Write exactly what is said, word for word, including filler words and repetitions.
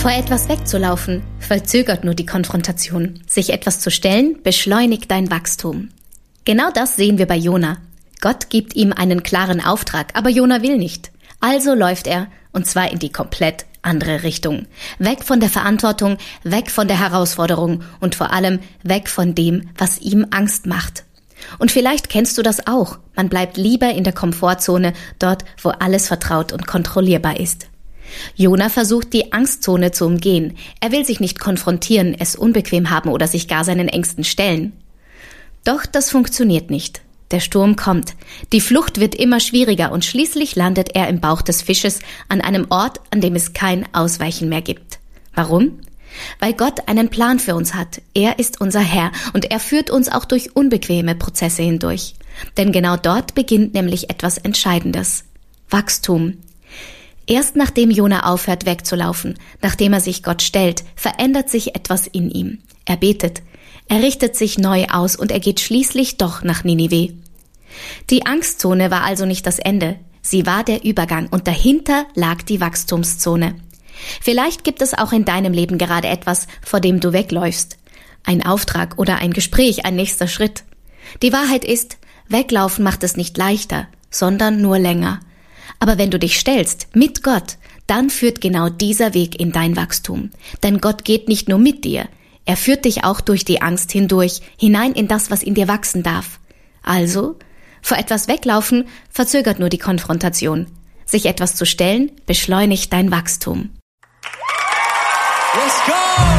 Vor etwas wegzulaufen, verzögert nur die Konfrontation. Sich etwas zu stellen, beschleunigt dein Wachstum. Genau das sehen wir bei Jona. Gott gibt ihm einen klaren Auftrag, aber Jona will nicht. Also läuft er, und zwar in die komplett andere Richtung. Weg von der Verantwortung, weg von der Herausforderung und vor allem weg von dem, was ihm Angst macht. Und vielleicht kennst du das auch. Man bleibt lieber in der Komfortzone, dort, wo alles vertraut und kontrollierbar ist. Jona versucht, die Angstzone zu umgehen. Er will sich nicht konfrontieren, es unbequem haben oder sich gar seinen Ängsten stellen. Doch das funktioniert nicht. Der Sturm kommt. Die Flucht wird immer schwieriger und schließlich landet er im Bauch des Fisches an einem Ort, an dem es kein Ausweichen mehr gibt. Warum? Weil Gott einen Plan für uns hat. Er ist unser Herr und er führt uns auch durch unbequeme Prozesse hindurch. Denn genau dort beginnt nämlich etwas Entscheidendes. Wachstum. Erst nachdem Jona aufhört wegzulaufen, nachdem er sich Gott stellt, verändert sich etwas in ihm. Er betet. Er richtet sich neu aus und er geht schließlich doch nach Ninive. Die Angstzone war also nicht das Ende. Sie war der Übergang und dahinter lag die Wachstumszone. Vielleicht gibt es auch in deinem Leben gerade etwas, vor dem du wegläufst. Ein Auftrag oder ein Gespräch, ein nächster Schritt. Die Wahrheit ist, weglaufen macht es nicht leichter, sondern nur länger. Aber wenn du dich stellst, mit Gott, dann führt genau dieser Weg in dein Wachstum. Denn Gott geht nicht nur mit dir, er führt dich auch durch die Angst hindurch, hinein in das, was in dir wachsen darf. Also, vor etwas weglaufen verzögert nur die Konfrontation. Sich etwas zu stellen, beschleunigt dein Wachstum. Let's go!